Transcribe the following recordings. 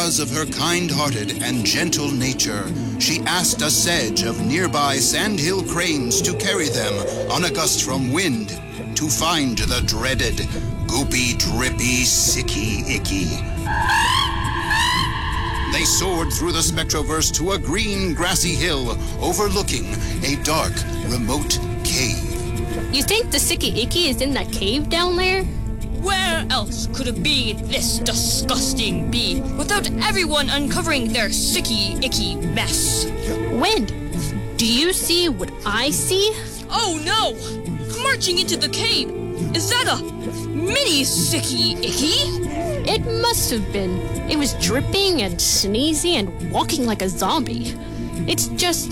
Because of her kind-hearted and gentle nature, she asked a sedge of nearby sandhill cranes to carry them on a gust from wind to find the dreaded Goopy Drippy Sicky Icky. They soared through the Spectroverse to a green grassy hill overlooking a dark, remote cave. You think the Sicky Icky is in that cave down there? Where else could it be this disgusting bee without everyone uncovering their sicky icky mess? Wind, do you see what I see? Oh no! Marching into the cave! Is that a mini sicky icky? It must have been. It was dripping and sneezy and walking like a zombie. It's just...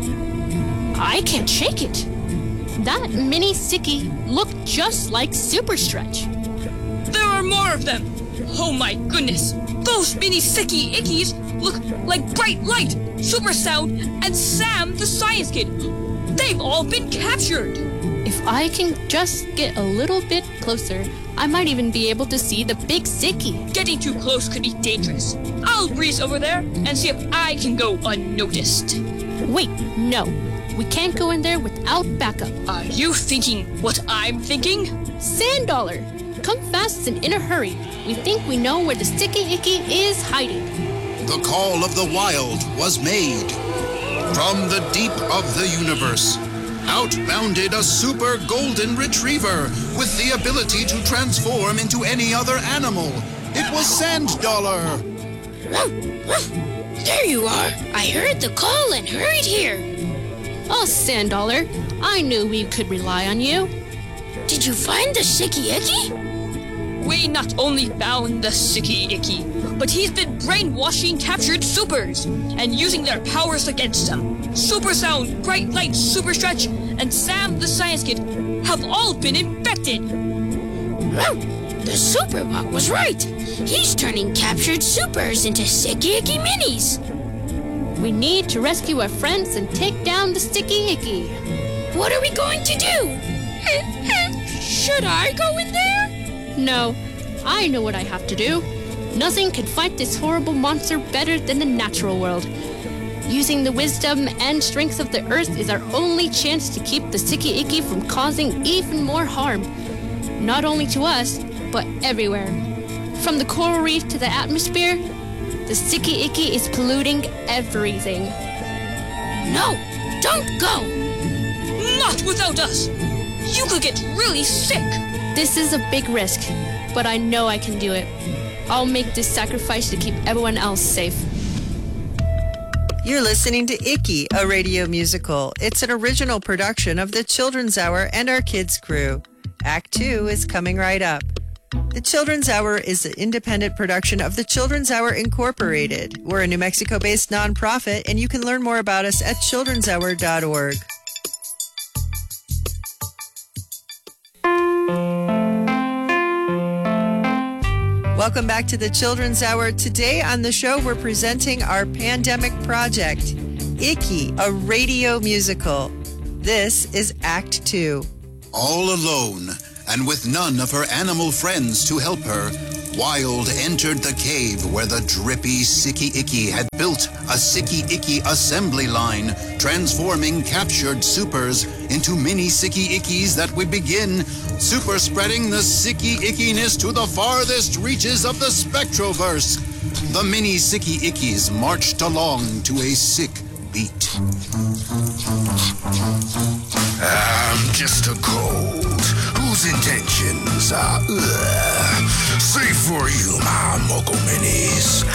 I can't shake it. That mini sicky looked just like Super Stretch. There are more of them! Oh my goodness! Those mini sicky ickies look like Bright Light, Super Sound, and Sam the Science Kid! They've all been captured! If I can just get a little bit closer, I might even be able to see the big sicky. Getting too close could be dangerous. I'll breeze over there and see if I can go unnoticed. Wait, no. We can't go in there without backup. Are you thinking what I'm thinking? Sand-Dollar, come fast and in a hurry. We think we know where the Sicky Icky is hiding. The call of the wild was made. From the deep of the universe, out bounded a super golden retriever with the ability to transform into any other animal. It was Sand-Dollar. There you are. I heard the call and hurried here. Oh, Sand-Dollar, I knew we could rely on you. Did you find the Sicky Icky? We not only found the Sicky Icky, but he's been brainwashing captured supers and using their powers against them. Super Sound, Bright Light, Super Stretch, and Sam the Science Kid have all been infected. The Superbot was right. He's turning captured supers into Sicky Icky minis. We need to rescue our friends and take down the Sicky Icky. What are we going to do? Should I go in there? No, I know what I have to do. Nothing can fight this horrible monster better than the natural world. Using the wisdom and strength of the earth is our only chance to keep the Sicky Icky from causing even more harm. Not only to us, but everywhere. From the coral reef to the atmosphere, the Sicky Icky is polluting everything. No, don't go! Not without us! You could get really sick! This is a big risk, but I know I can do it. I'll make this sacrifice to keep everyone else safe. You're listening to Icky, a radio musical. It's an original production of the Children's Hour and our kids crew. Act 2 is coming right up. The Children's Hour is an independent production of the Children's Hour Incorporated. We're a New Mexico-based nonprofit, and you can learn more about us at childrenshour.org. Welcome back to the Children's Hour. Today on the show, we're presenting our pandemic project, Icky, a radio musical. This is Act 2. All alone, and with none of her animal friends to help her, Wild entered the cave where the drippy Sicky Icky had built a Sicky Icky assembly line, transforming captured supers into mini Sicky Ickies that would begin super spreading the Sicky Ickiness to the farthest reaches of the Spectroverse. The mini Sicky Ickies marched along to a sick beat. I'm just a goat whose intentions are safe for you, my Muggle Minis.